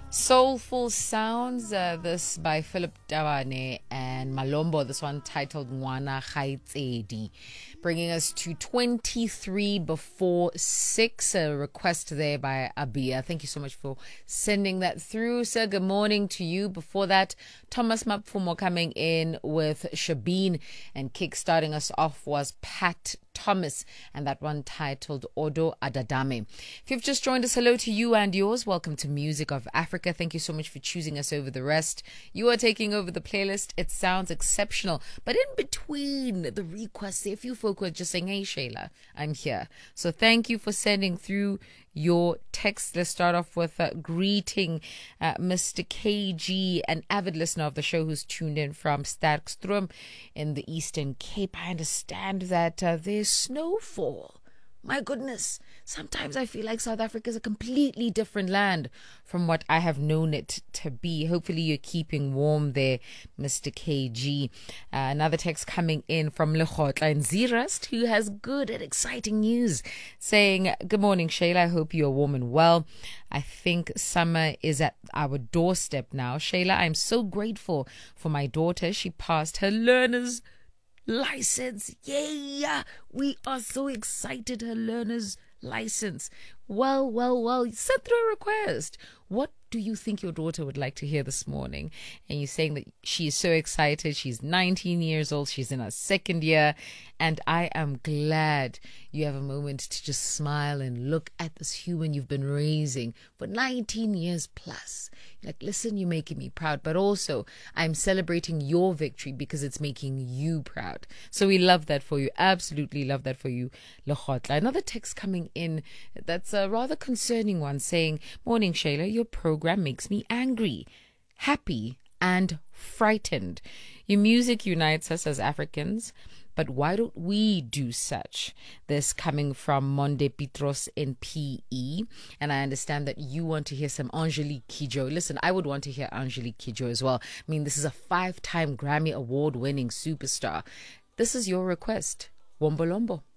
Soulful Sounds, this by Philip Dawane and Malombo, this one titled Ngwana Khaitsedi, bringing us to 23 before 6, a request there by Abia. Thank you so much for sending that through, sir. Good morning to you. Before that, Thomas Mapfumo coming in with Shabeen, and kick-starting us off was Pat Thomas, and that one titled Odo Adadame. If you've just joined us, hello to you and yours. Welcome to Music of Africa. Thank you so much for choosing us over the rest. You are taking over the playlist. It sounds exceptional. But in between the requests, a few folk were just saying, hey, Shayla, I'm here. So thank you for sending through your text. Let's start off with greeting Mr. KG, an avid listener of the show who's tuned in from Sterkstrom in the Eastern Cape. I understand that there's snowfall. My goodness, sometimes I feel like South Africa is a completely different land from what I have known it to be. Hopefully you're keeping warm there, Mr. KG. Another text coming in from Lechotla and Zirast, who has good and exciting news, saying, good morning, Shayla. I hope you're warm and well. I think summer is at our doorstep now. Shayla, I'm so grateful for my daughter. She passed her learner's license. Yeah, we are so excited. Her learner's license. Well, send through a request. What do you think your daughter would like to hear this morning? And you're saying that she is so excited. She's 19 years old. She's in her second year. And I am glad you have a moment to just smile and look at this human you've been raising for 19 years plus. You're like, listen, you're making me proud. But also, I'm celebrating your victory because it's making you proud. So we love that for you. Absolutely love that for you, Lechotla. Another text coming in that's a rather concerning one, saying, morning, Shayla, your program makes me angry, happy, and frightened. Your music unites us as Africans, but why don't we do such? This coming from Monde Petros in PE, and I understand that you want to hear some Angelique Kidjo. Listen, I would want to hear Angelique Kidjo as well. I mean, this is a 5-time Grammy Award-winning superstar. This is your request, Wombolombo.